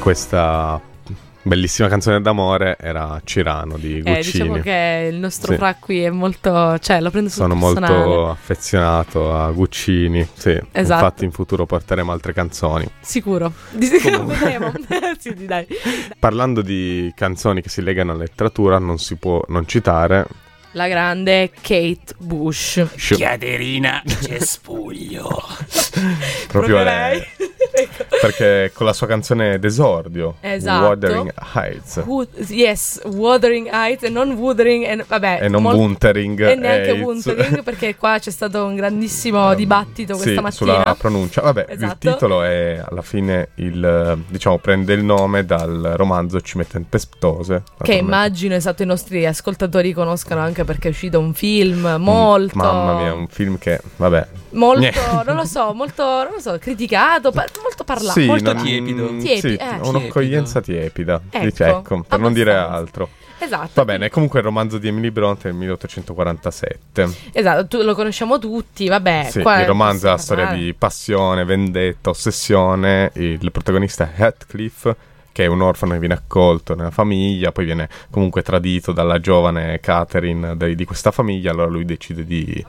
questa bellissima canzone d'amore era Cirano di Guccini. Diciamo che il nostro Fra qui è molto, cioè lo prende sul personale. Sono molto affezionato a Guccini, sì. Esatto. Infatti in futuro porteremo altre canzoni. Sicuro. Vedremo. Sì, dai. Parlando di canzoni che si legano alla letteratura, non si può non citare la grande Kate Bush. Chiaderina cespuglio. Proprio lei. Perché con la sua canzone d'esordio, esatto. Wuthering Heights. Wuthering Heights e non Wuthering e non Wuthering e neanche Wuthering, perché qua c'è stato un grandissimo dibattito questa mattina sulla pronuncia. Vabbè, esatto. Il titolo è alla fine prende il nome dal romanzo Cime Tempestose, che immagino i nostri ascoltatori conoscano, anche perché è uscito un film molto, mamma mia, un film che molto non lo so, criticato, molto parlato, sì, molto tiepido. Sì, un'accoglienza tiepida, ecco, per non dire altro. Esatto. Va bene, comunque il romanzo di Emily Brontë del 1847. Esatto, lo conosciamo tutti, vabbè. Sì, il romanzo è la storia di passione, vendetta, ossessione. Il protagonista è Heathcliff, che è un orfano che viene accolto nella famiglia, poi viene comunque tradito dalla giovane Catherine di questa famiglia, allora lui decide di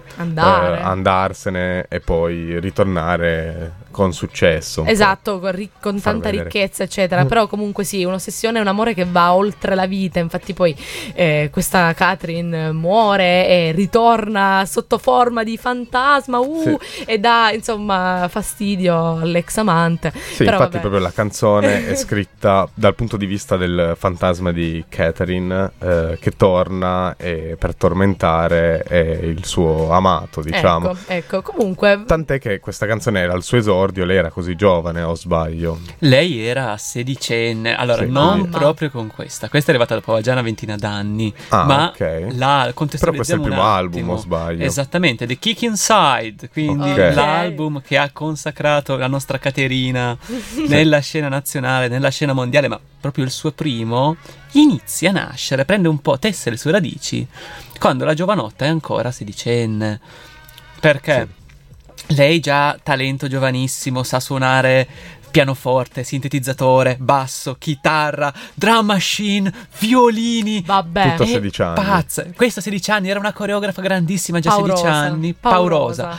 andarsene e poi ritornare con successo. Esatto, con tanta ricchezza, eccetera. Però comunque sì, un'ossessione è un amore che va oltre la vita. Infatti poi questa Catherine muore e ritorna sotto forma di fantasma e dà insomma fastidio all'ex amante. Sì, però, infatti proprio la canzone è scritta dal punto di vista del fantasma di Catherine che torna per tormentare il suo amato, diciamo. Ecco, comunque. Tant'è che questa canzone era il suo esordio, lei era così giovane, o sbaglio? Lei era sedicenne, allora non proprio con questa è arrivata dopo già una ventina d'anni, ma la contestualizziamo. Però questo è il primo album, o sbaglio? Esattamente, The Kick Inside, quindi l'album che ha consacrato la nostra Caterina nella scena nazionale, nella scena mondiale, ma proprio il suo primo inizia a nascere, prende un po', tesse le sue radici quando la giovanotta è ancora sedicenne, perché lei già talento giovanissimo, sa suonare pianoforte, sintetizzatore, basso, chitarra, drum machine, violini. Vabbè, tutto a 16 anni. Pazza. Questa a 16 anni era una coreografa grandissima, già 16 anni. Paurosa.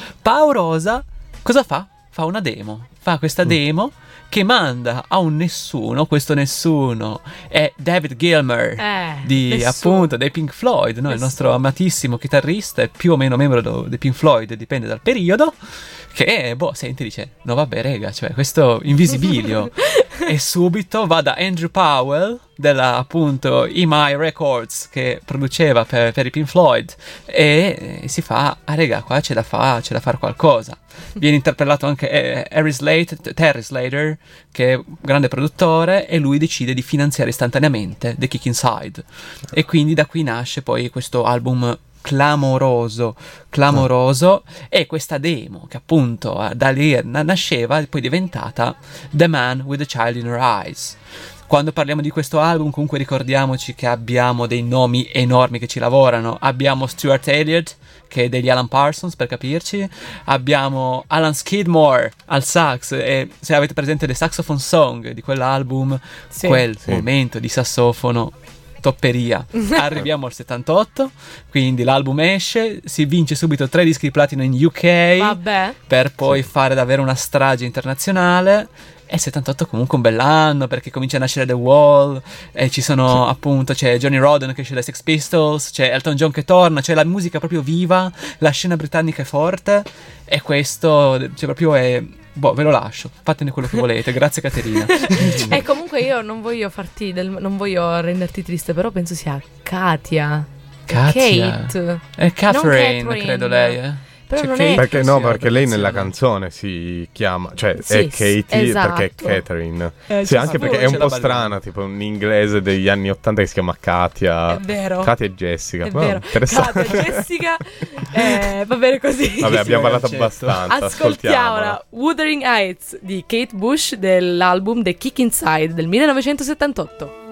Cosa fa? Fa una demo. Fa questa demo che manda a un nessuno. Questo nessuno è David Gilmour appunto dei Pink Floyd, no? Il nostro amatissimo chitarrista, è più o meno membro dei Pink Floyd, dipende dal periodo, che sente, dice no vabbè rega, cioè questo invisibilio e subito va da Andrew Powell della appunto EMI Records, che produceva per i Pink Floyd, e si fa rega, qua c'è da fare qualcosa. Viene interpellato anche Terry Slater, che è un grande produttore, e lui decide di finanziare istantaneamente The Kick Inside, e quindi da qui nasce poi questo album clamoroso, e questa demo che appunto da lì nasceva e poi diventata The Man with the Child in Her Eyes. Quando parliamo di questo album comunque ricordiamoci che abbiamo dei nomi enormi che ci lavorano. Abbiamo Stuart Elliott, che è degli Alan Parsons, per capirci. Abbiamo Alan Skidmore al sax, e se avete presente The Saxophone Song di quell'album, momento di sassofono, topperia. Arriviamo al 78, quindi l'album esce, si vince subito 3 dischi di platino in UK, per poi fare davvero una strage internazionale. E 78 comunque un bell'anno, perché comincia a nascere The Wall, e ci sono appunto, c'è Johnny Roden che esce dai Sex Pistols, c'è Elton John che torna, c'è la musica proprio viva, la scena britannica è forte, e questo proprio è... ve lo lascio, fatene quello che volete, grazie Caterina. E comunque io non voglio non voglio renderti triste, però penso sia Katia. Kate. È Catherine, credo lei, Però non è... Perché lei nella canzone si chiama, cioè è Katie, esatto. perché è Catherine. Anche perché è un po' strana, tipo un inglese degli anni 80 che si chiama Katia. È vero. Katia e Jessica. È vero. Katia e Jessica. Va bene così. Vabbè, abbiamo parlato abbastanza. Ascoltiamola. Wuthering Heights di Kate Bush, dell'album The Kick Inside del 1978.